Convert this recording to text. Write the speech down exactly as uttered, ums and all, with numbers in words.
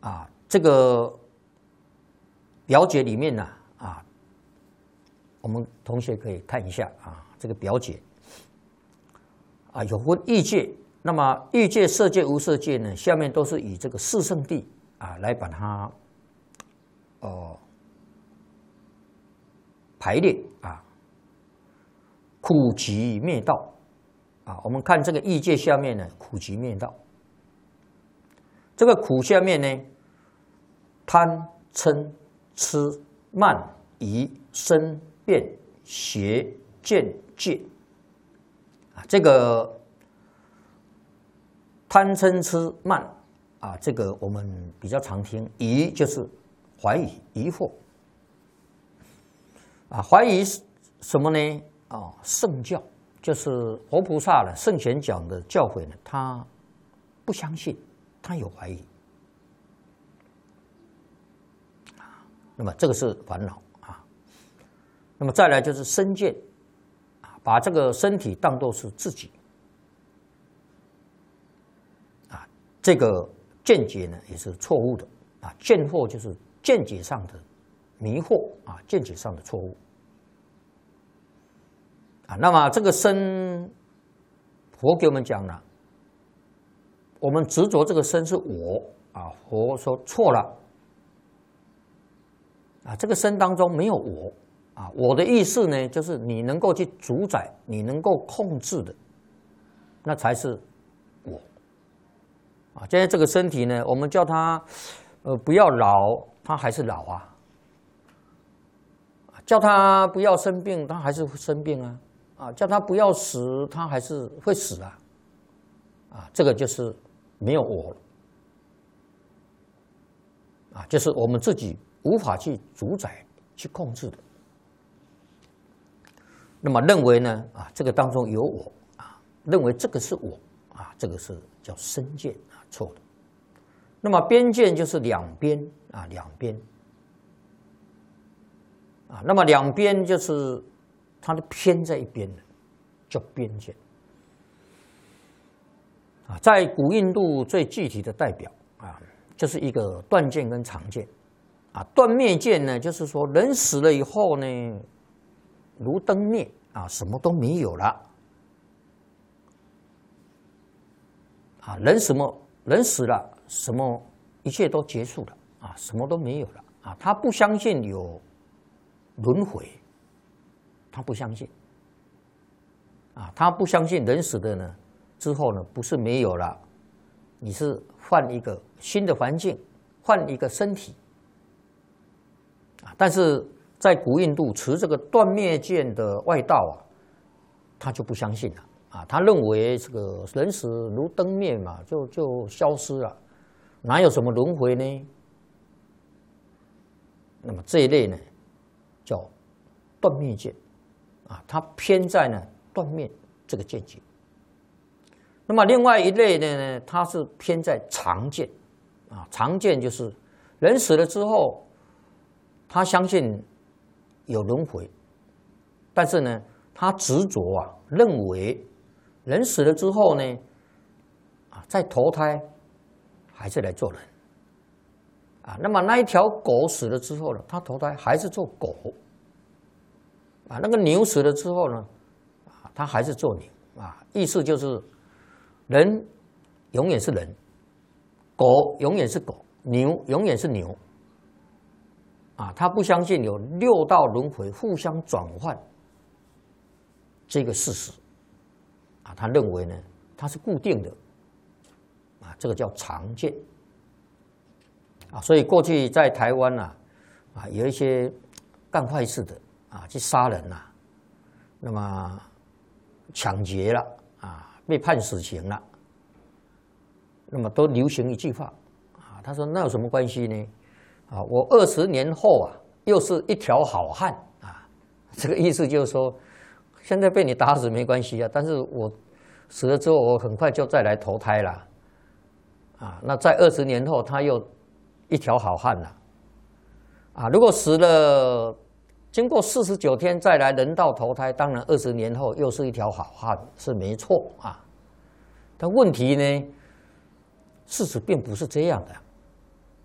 啊，这个表解里面呢啊，我们同学可以看一下啊，这个表解啊有分欲界，那么欲界、色界、无色界呢，下面都是以这个四圣谛啊来把它哦、呃、排列啊，苦集灭道啊，我们看这个欲界下面呢，苦集灭道。这个苦下面呢，贪嗔痴慢疑身辩邪见戒啊，这个贪嗔痴慢啊，这个我们比较常听。疑就是怀疑、疑惑啊，怀疑什么呢？啊，圣教就是佛菩萨的圣贤讲的教诲呢，他不相信，他有怀疑啊。那么这个是烦恼啊。那么再来就是身见啊，把这个身体当作是自己啊，这个见解呢也是错误的啊。见惑就是见解上的迷惑啊，见解上的错误。啊，那么这个身，佛给我们讲了，我们执着这个身是我啊，佛说错了啊，这个身当中没有我啊，我的意思呢，就是你能够去主宰，你能够控制的，那才是我啊。现在这个身体呢，我们叫它呃不要老，它还是老啊；叫它不要生病，它还是会生病啊。啊，叫他不要死，他还是会死啊！啊，这个就是没有我了，啊，就是我们自己无法去主宰、去控制的。那么认为呢，啊，这个当中有我啊，认为这个是我啊，这个是叫身见啊，错的。那么边见就是两边啊，两边啊，那么两边就是。它的偏在一边的，叫边见啊。在古印度最具体的代表啊，就是一个断见跟常见啊。断灭见呢，就是说人死了以后呢，如灯灭啊，什么都没有了啊。人什么人死了，什么一切都结束了啊，什么都没有了啊。他不相信有轮回。他不相信，啊，他不相信人死的呢之后呢，不是没有了，你是换一个新的环境，换一个身体，啊，但是在古印度持这个断灭见的外道啊，他就不相信了，啊，他认为这个人死如灯灭嘛，就就消失了，哪有什么轮回呢？那么这一类呢，叫断灭见。啊，它偏在呢断灭这个见解。那么另外一类的呢，它是偏在常见，啊，常见就是人死了之后，他相信有轮回，但是呢，他执着啊，认为人死了之后呢，啊，再投胎还是来做人，啊，那么那一条狗死了之后呢，它投胎还是做狗。啊，那个牛死了之后呢，啊，他还是做牛啊，意思就是人永远是人，狗永远是狗，牛永远是牛，啊，他不相信有六道轮回互相转换这个事实，啊，他认为呢它是固定的，啊，这个叫常见，啊，所以过去在台湾呐，啊，啊，有一些干坏事的。啊，去杀人呐，那么抢劫了啊，被判死刑了，那么都流行一句话啊，他说那有什么关系呢？啊，我二十年后啊，又是一条好汉啊，这个意思就是说，现在被你打死没关系啊，但是我死了之后，我很快就再来投胎了啊，那在二十年后他又一条好汉了啊，如果死了。经过四十九天再来人道投胎，当然二十年后又是一条好汉，是没错啊。但问题呢，事实并不是这样的。